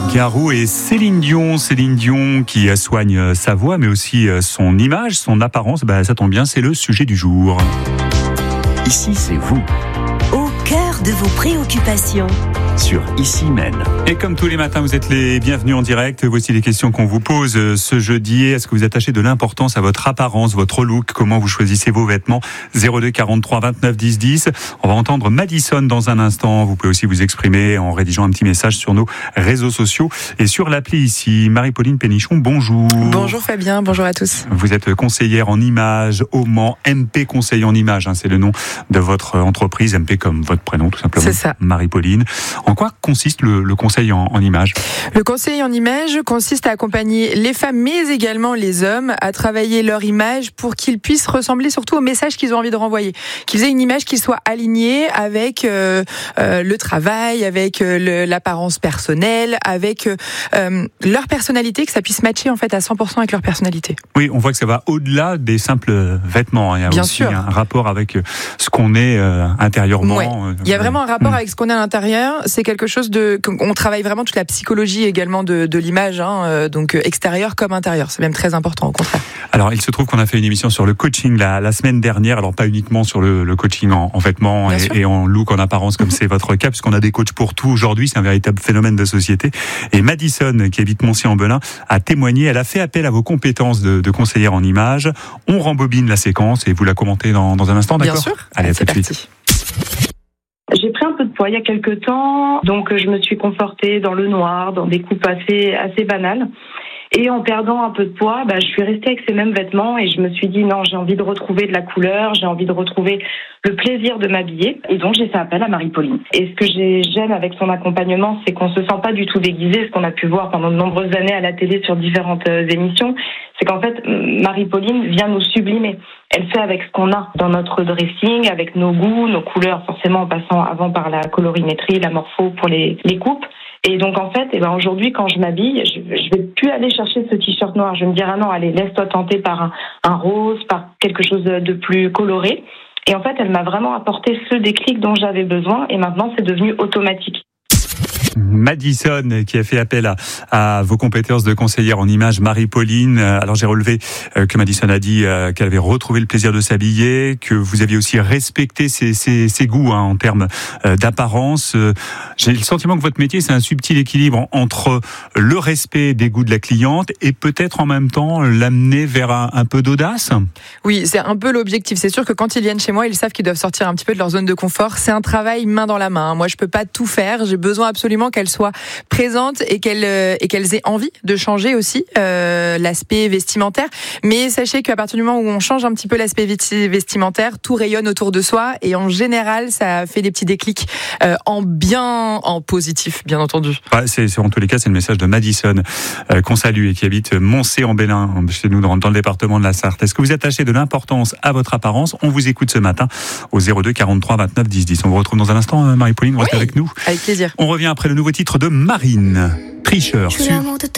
Garou et Céline Dion qui soigne sa voix mais aussi son image, son apparence. Ça tombe bien, c'est le sujet du jour. Ici, c'est vous. Au cœur de vos préoccupations. Sur Ici Mène. Et comme tous les matins, vous êtes les bienvenus en direct. Voici les questions qu'on vous pose ce jeudi. Est-ce que vous attachez de l'importance à votre apparence, votre look? Comment vous choisissez vos vêtements? 02 43 29 10 10. On va entendre Madison dans un instant. Vous pouvez aussi vous exprimer en rédigeant un petit message sur nos réseaux sociaux et sur l'appli ici. Marie-Pauline Pénichon, bonjour. Bonjour Fabien, bonjour à tous. Vous êtes conseillère en images au Mans, MP Conseil en images. C'est le nom de votre entreprise, MP comme votre prénom tout simplement. C'est ça. Marie-Pauline. En quoi consiste le conseil en images? Le conseil en images consiste à accompagner les femmes, mais également les hommes, à travailler leur image pour qu'ils puissent ressembler surtout au message qu'ils ont envie de renvoyer. Qu'ils aient une image qui soit alignée avec le travail, avec l'apparence personnelle, avec leur personnalité, que ça puisse matcher en fait à 100% avec leur personnalité. Oui, on voit que ça va au-delà des simples vêtements. Il y a Bien aussi sûr. un rapport avec ce qu'on est intérieurement. Ouais. Il y a vraiment un rapport avec ce qu'on est à l'intérieur. C'est quelque chose on travaille vraiment toute la psychologie également de l'image, donc extérieur comme intérieur. C'est même très important au contraire. Alors, il se trouve qu'on a fait une émission sur le coaching la semaine dernière. Alors, pas uniquement sur le coaching en vêtements et en look, en apparence, comme c'est votre cas, puisqu'on a des coachs pour tout aujourd'hui. C'est un véritable phénomène de société. Et Madison, qui habite Moncy-en-Belin, a témoigné. Elle a fait appel à vos compétences de conseillère en images. On rembobine la séquence et vous la commentez dans un instant, d'accord? Bien sûr. Allez, à c'est tout de parti. suite. J'ai pris un peu de poids il y a quelques temps, donc je me suis confortée dans le noir, dans des coupes assez banales. Et en perdant un peu de poids, je suis restée avec ces mêmes vêtements et je me suis dit non, j'ai envie de retrouver de la couleur, j'ai envie de retrouver le plaisir de m'habiller. Et donc j'ai fait appel à Marie-Pauline. Et ce que j'aime avec son accompagnement, c'est qu'on se sent pas du tout déguisé, ce qu'on a pu voir pendant de nombreuses années à la télé sur différentes émissions. C'est qu'en fait, Marie-Pauline vient nous sublimer. Elle fait avec ce qu'on a dans notre dressing, avec nos goûts, nos couleurs, forcément en passant avant par la colorimétrie, la morpho pour les coupes. Et donc en fait, aujourd'hui, quand je m'habille, je vais plus aller chercher ce t-shirt noir. Je vais me dire, ah non, allez, laisse-toi tenter par un rose, par quelque chose de plus coloré. Et en fait, elle m'a vraiment apporté ce déclic dont j'avais besoin. Et maintenant, c'est devenu automatique. Madison qui a fait appel à vos compétences de conseillère en images, Marie-Pauline. Alors j'ai relevé que Madison a dit qu'elle avait retrouvé le plaisir de s'habiller, que vous aviez aussi respecté ses goûts en termes d'apparence. J'ai le sentiment que votre métier c'est un subtil équilibre entre le respect des goûts de la cliente et peut-être en même temps l'amener vers un peu d'audace. Oui, c'est un peu l'objectif. C'est sûr que quand ils viennent chez moi, ils savent qu'ils doivent sortir un petit peu de leur zone de confort. C'est un travail main dans la main. Moi, je peux pas tout faire. J'ai besoin absolument qu'elles soient présentes et qu'elles aient envie de changer aussi l'aspect vestimentaire. Mais sachez qu'à partir du moment où on change un petit peu l'aspect vestimentaire, tout rayonne autour de soi et en général, ça fait des petits déclics en positif, bien entendu. C'est en tous les cas, c'est le message de Madison qu'on salue et qui habite Moncy-en-Belin, chez nous dans le département de la Sarthe. Est-ce que vous attachez de l'importance à votre apparence? On vous écoute ce matin au 02 43 29 10 10. On vous retrouve dans un instant, Marie-Pauline, vous restez avec nous. Avec plaisir. On revient après le nouveau titre de Marine, Tricheur.